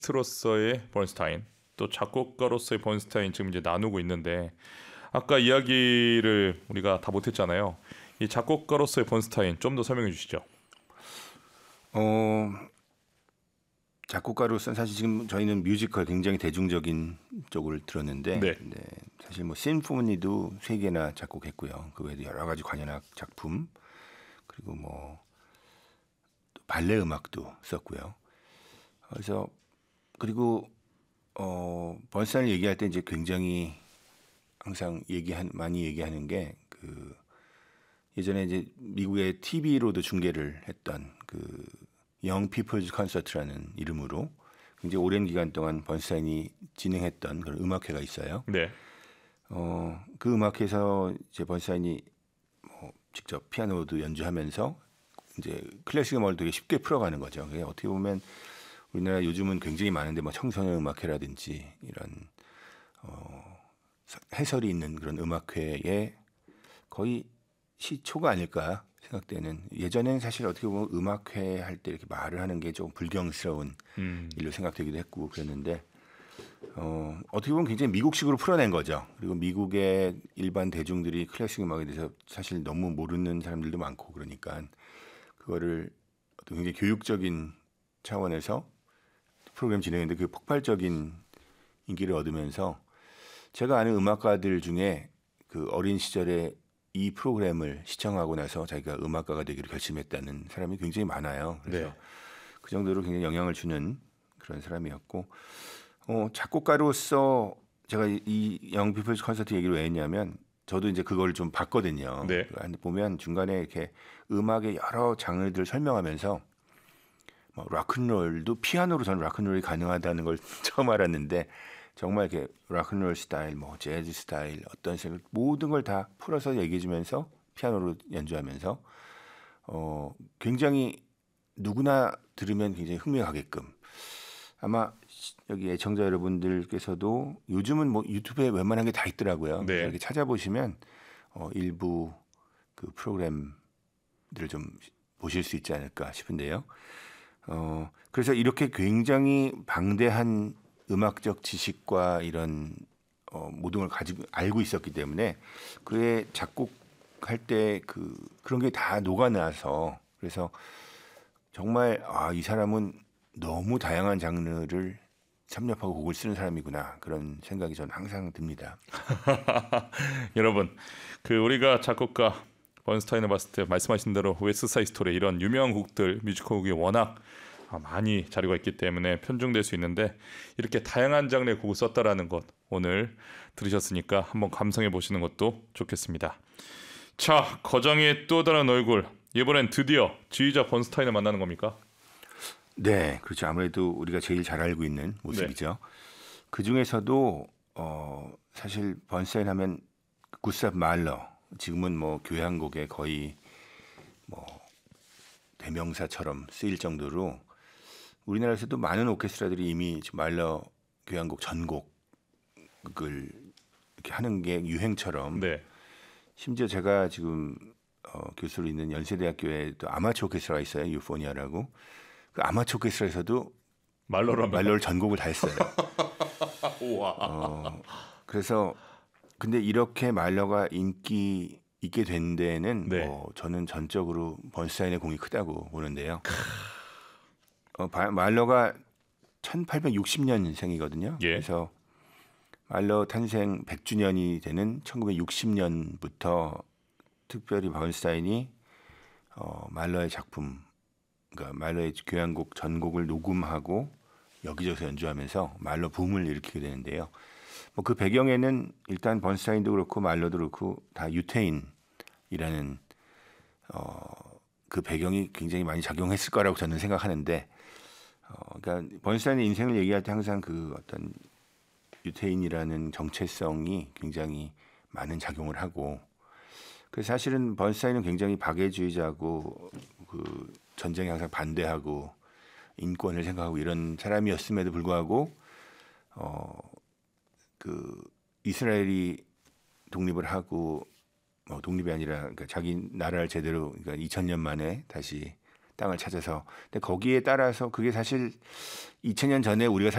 트로서의 번스타인, 또 작곡가로서의 번스타인 지금 이제 나누고 있는데 아까 이야기를 우리가 다 못했잖아요. 이 작곡가로서의 번스타인 좀 더 설명해 주시죠. 어, 작곡가로서 사실 지금 저희는 뮤지컬 굉장히 대중적인 쪽을 들었는데 네. 사실 뭐 심포니도 3개나 작곡했고요. 그 외에도 여러 가지 관현악 작품 그리고 뭐 또 발레 음악도 썼고요. 그래서 그리고 번스타인을 얘기할 때 이제 굉장히 항상 많이 얘기하는 게 그 예전에 이제 미국의 TV로도 중계를 했던 그 영 피플즈 콘서트라는 이름으로 굉장히 오랜 기간 동안 번스타인이 진행했던 그런 음악회가 있어요. 네. 그 음악회에서 이제 번스타인이 뭐 직접 피아노도 연주하면서 이제 클래식 음악을 되게 쉽게 풀어가는 거죠. 그게 어떻게 보면 우리나라 요즘은 굉장히 많은데 뭐 청소년 음악회라든지 이런 해설이 있는 그런 음악회에 거의 시초가 아닐까 생각되는. 예전에는 사실 어떻게 보면 음악회 할 때 이렇게 말을 하는 게 좀 불경스러운 일로 생각되기도 했고 그랬는데 어떻게 보면 굉장히 미국식으로 풀어낸 거죠. 그리고 미국의 일반 대중들이 클래식 음악에 대해서 사실 너무 모르는 사람들도 많고 그러니까 그거를 어떤 굉장히 교육적인 차원에서 프로그램 진행했는데 그 폭발적인 인기를 얻으면서 제가 아는 음악가들 중에 그 어린 시절에 이 프로그램을 시청하고 나서 자기가 음악가가 되기로 결심했다는 사람이 굉장히 많아요. 그래서 네. 그 정도로 굉장히 영향을 주는 그런 사람이었고 작곡가로서 제가 이 영 피플스 콘서트 얘기를 왜 했냐면 저도 이제 그걸 좀 봤거든요. 네. 보면 중간에 이렇게 음악의 여러 장르들을 설명하면서 뭐 락큰롤도 피아노로 저는 락큰롤이 가능하다는 걸 처음 알았는데 정말 이렇게 락큰롤 스타일, 뭐 재즈 스타일 어떤 식으로 모든 걸 다 풀어서 얘기해주면서 피아노로 연주하면서 굉장히 누구나 들으면 굉장히 흥미가 가게끔 아마 여기 애청자 여러분들께서도 요즘은 뭐 유튜브에 웬만한 게 다 있더라고요. 네. 이렇게 찾아보시면 일부 그 프로그램들을 좀 보실 수 있지 않을까 싶은데요. 그래서 이렇게 굉장히 방대한 음악적 지식과 이런 모든 걸 가지고 알고 있었기 때문에 그의 작곡할 때 그런 게 다 녹아나서 그래서 정말 이 사람은 너무 다양한 장르를 섭렵하고 곡을 쓰는 사람이구나 그런 생각이 저는 항상 듭니다. 여러분, 그 우리가 작곡가 번스타인을 봤을 때 말씀하신 대로 웨스트사이드 스토리 이런 유명한 곡들, 뮤지컬 곡이 워낙 많이 자료가 있기 때문에 편중될 수 있는데 이렇게 다양한 장르의 곡을 썼다라는 것 오늘 들으셨으니까 한번 감상해 보시는 것도 좋겠습니다. 자, 거장의 또 다른 얼굴, 이번엔 드디어 지휘자 번스타인을 만나는 겁니까? 네, 그렇죠. 아무래도 우리가 제일 잘 알고 있는 모습이죠. 그 중에서도 사실 번스타인 하면 구스타프 말러, 지금은 뭐 교향곡의 거의 뭐 대명사처럼 쓰일 정도로 우리나라에서도 많은 오케스트라들이 이미 말러 교향곡 전곡을 이렇게 하는 게 유행처럼 네. 심지어 제가 지금 교수로 있는 연세대학교에 또 아마추어 오케스트라가 있어요. 유포니아라고. 그 아마추어 오케스트라에서도 말로로 합니까? 말러를 전곡을 다 했어요. 우와. 그래서 근데 이렇게 말러가 인기 있게 된 데에는 네. 저는 전적으로 번스타인의 공이 크다고 보는데요. 말러가 1860년생이거든요. 예. 그래서 말러 탄생 100주년이 되는 1960년부터 특별히 번스타인이 말러의 작품, 그러니까 말러의 교향곡 전곡을 녹음하고 여기저기서 연주하면서 말러 붐을 일으키게 되는데요. 뭐 그 배경에는 일단 번스타인도 그렇고 말러도 그렇고 다 유태인이라는 그 배경이 굉장히 많이 작용했을 거라고 저는 생각하는데, 그러니까 번스타인의 인생을 얘기할 때 항상 그 어떤 유태인이라는 정체성이 굉장히 많은 작용을 하고, 그래서 사실은 번스타인은 굉장히 박애주의자고 그 전쟁에 항상 반대하고 인권을 생각하고 이런 사람이었음에도 불구하고 그 이스라엘이 독립을 하고 독립이 아니라 그러니까 자기 나라를 제대로 그러니까 2000년 만에 다시 땅을 찾아서 근데 거기에 따라서 그게 사실 2000년 전에 우리가